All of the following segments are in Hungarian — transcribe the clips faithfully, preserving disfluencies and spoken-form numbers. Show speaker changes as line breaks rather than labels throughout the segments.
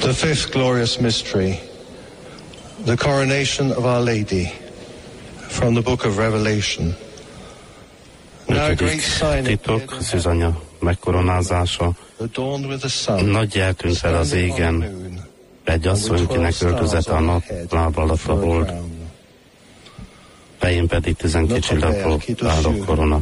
The fifth glorious mystery, the coronation of Our Lady, from the book of Revelation.
Ötödik titok, Szűzanya megkoronázása. Nagy jel tűnt fel az égen, egy asszony, kinek öltözete a nap, lába alatt a hold, fején pedig tizenkét csillagból álló korona.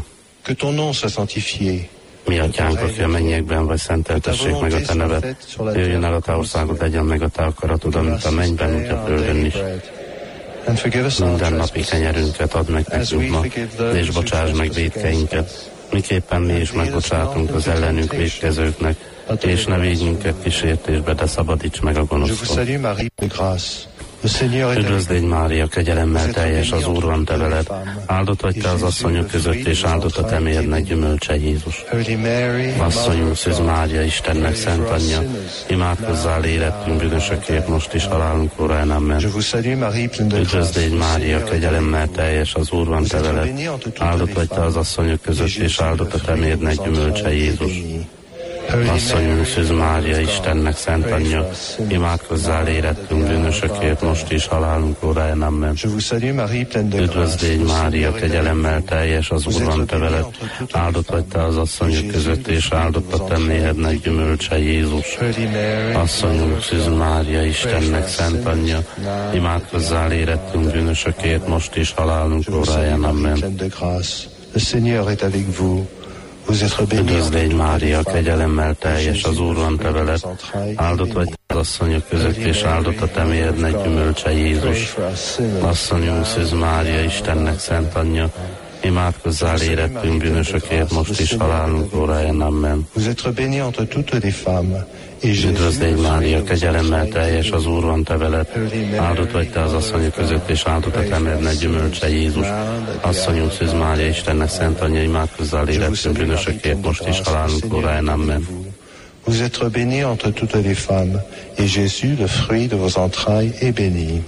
Mi atyánk, aki a mennyekben vagy, szenteltessék meg a te neved, jöjjön el a te országod, legyen meg a te akaratod, amint a mennyben, úgy a földön is. Minden napi kenyerünket add meg nekünk ma, és bocsáss meg vétkeinket, miképpen mi is megbocsátunk az ellenünk vétkezőknek, és ne védj minket kísértésbe, de szabadíts meg a gonosztól. Üdvözlégy Mária, kegyelemmel teljes, az Úr van te veled, áldott vagy te az asszonyok között, és áldott a te mérdnek gyümölcse Jézus. Asszonyunk, Szűz Mária, Istennek szent anyja, imádkozzál érettünk bűnösökért, most is halálunk óráján. Amen. Üdvözlégy Mária, kegyelemmel teljes, az Úr van te veled, áldott vagy te az asszonyok között, és áldott a te mérdnek gyümölcse Jézus. Asszonyunk, Szűz Mária, Istennek szent anyja, imádkozzál érettünk bűnösökért, most is halálunk óráján. Amen. Üdvözlégy Mária, kegyelemmel teljes, az Úr van te veled, áldott vagy te az asszonyok között, és áldott a te méhednek gyümölcse Jézus. Asszonyunk, Szűz Mária, Istennek szent anyja, imádkozzál érettünk bűnösökért, most is halálunk óráján. Amen. Üdvözlégy Mária, kegyelemmel teljes, az Úr van te veled, áldott vagy az asszonyok között, és áldott a te méhednek gyümölcse Jézus. Asszonyunk, Szűz Mária, Istennek szent anyja, imádkozzál érettünk bűnösökért, most is halálunk óráján. Amen. Üdvözlégy Mária, kegyelemmel teljes, az Úr van te veled, áldott vagy te az asszonyok között, és áldott a te méhednek gyümölcse Jézus. Asszonyunk, Szűz Mária, Istennek szent anyja, imádkozzál érettünk bűnösökért, most is halálunk óráján. Amen.
Vous êtes bénie entre toutes les femmes, et Jésus, le fruit de vos entrailles, est béni.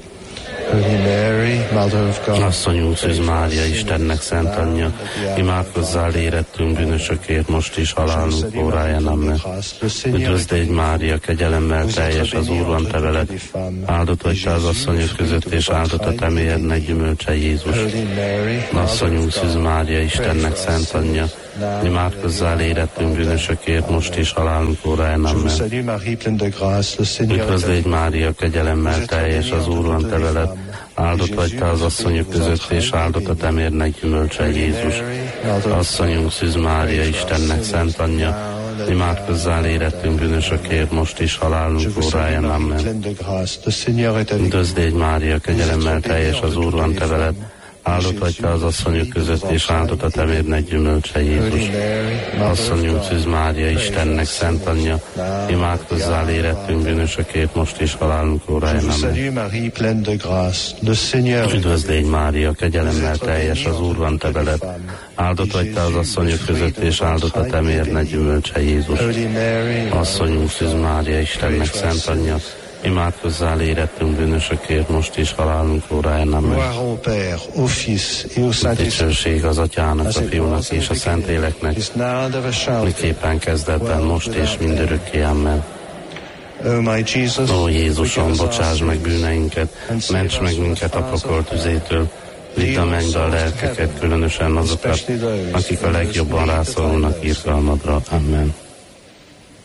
Asszonyunk, Szűz Mária, Istennek szent anyja, imádkozzál érettünk bűnösökért, most is halálunk óráján. Amen. Üdvözlégy Mária, kegyelemmel teljes, az Úr van te veled, áldott vagy te az asszonyok között, és áldott a te méhednek gyümölcse Jézus. Asszonyunk, Szűz Mária, Istennek szent anyja, imádkozzál érettünk bűnösökért, most is halálunk óráján. Amen. Üdvözlégy Mária, kegyelemmel teljes, az Úr van te veled, áldott vagy te az asszonyok között, és áldott a te méhednek gyümölcse Jézus. Asszonyunk, Szűz Mária, Istennek szent anyja, imádkozzál érettünk bűnösökért, most is halálunk óráján. Amen. Üdvözlégy Mária, kegyelemmel teljes, az Úr van te veled, áldott vagy te az asszonyok között, és áldott a te méhednek gyümölcse Jézus. Asszonyunk, Szűz Mária, Istennek szent anyja, imádkozzál érettünk bűnösökért, most is halálunk óráján. Amen. Üdvözlégy Mária, kegyelemmel teljes, az Úr van te veled, áldott vagy te az asszonyok között, és áldott a te méhednek gyümölcse Jézus. Asszonyunk, Szűz Mária, Istennek szent anyja, imádkozzál érettünk bűnösökért, most is halálunk óráján. Amen. Dicsőség az Atyának, a Fiúnak és a Szentléleknek, miképpen kezdetben, most és mindörökké. Amen. Ó Jézusom, bocsáss meg bűneinket, ments meg minket a pokol tüzétől, vidd a mennybe a lelkeket, különösen azokat, akik a legjobban rászorulnak irgalmadra. Amen.